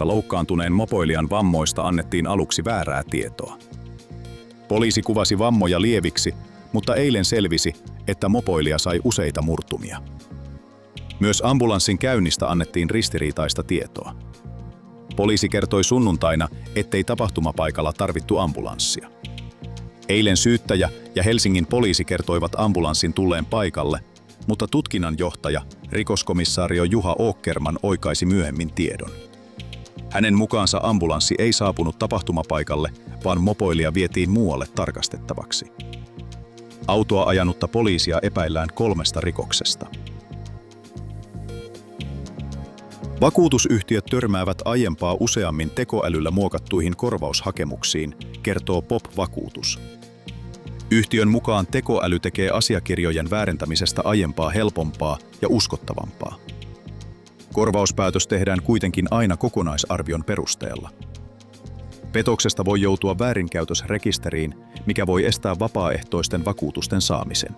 jossa loukkaantuneen mopoilijan vammoista annettiin aluksi väärää tietoa. Poliisi kuvasi vammoja lieviksi, mutta eilen selvisi, että mopoilija sai useita murtumia. Myös ambulanssin käynnistä annettiin ristiriitaista tietoa. Poliisi kertoi sunnuntaina, ettei tapahtumapaikalla tarvittu ambulanssia. Eilen syyttäjä ja Helsingin poliisi kertoivat ambulanssin tulleen paikalle, mutta tutkinnanjohtaja, rikoskomissaario Juha Åkerman oikaisi myöhemmin tiedon. Hänen mukaansa ambulanssi ei saapunut tapahtumapaikalle, vaan mopoilija vietiin muualle tarkastettavaksi. Autoa ajanutta poliisia epäillään 3 rikoksesta. Vakuutusyhtiöt törmäävät aiempaa useammin tekoälyllä muokattuihin korvaushakemuksiin, kertoo POP-vakuutus. Yhtiön mukaan tekoäly tekee asiakirjojen väärentämisestä aiempaa helpompaa ja uskottavampaa. Korvauspäätös tehdään kuitenkin aina kokonaisarvion perusteella. Petoksesta voi joutua väärinkäytösrekisteriin, mikä voi estää vapaaehtoisten vakuutusten saamisen.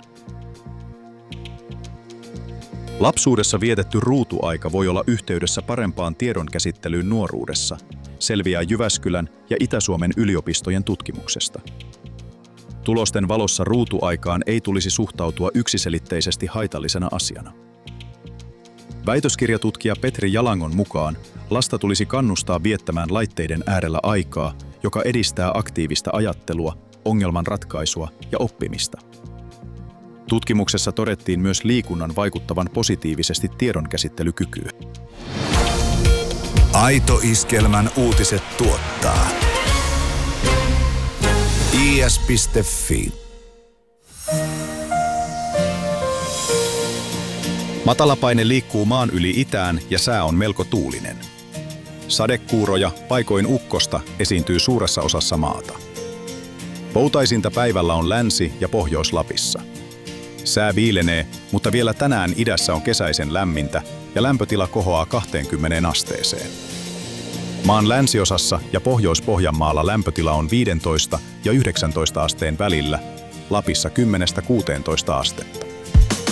Lapsuudessa vietetty ruutuaika voi olla yhteydessä parempaan tiedonkäsittelyyn nuoruudessa, selviää Jyväskylän ja Itä-Suomen yliopistojen tutkimuksesta. Tulosten valossa ruutuaikaan ei tulisi suhtautua yksiselitteisesti haitallisena asiana. Väitöskirjatutkija Petri Jalangon mukaan lasta tulisi kannustaa viettämään laitteiden äärellä aikaa, joka edistää aktiivista ajattelua, ongelmanratkaisua ja oppimista. Tutkimuksessa todettiin myös liikunnan vaikuttavan positiivisesti tiedonkäsittelykykyyn. Aito Iskelmän uutiset tuottaa is.fi. Matalapaine liikkuu maan yli itään ja sää on melko tuulinen. Sadekuuroja, paikoin ukkosta, esiintyy suuressa osassa maata. Poutaisinta päivällä on Länsi- ja Pohjois-Lapissa. Sää viilenee, mutta vielä tänään idässä on kesäisen lämmintä ja lämpötila kohoaa 20 asteeseen. Maan länsiosassa ja Pohjois-Pohjanmaalla lämpötila on 15 ja 19 asteen välillä, Lapissa 10–16 astetta.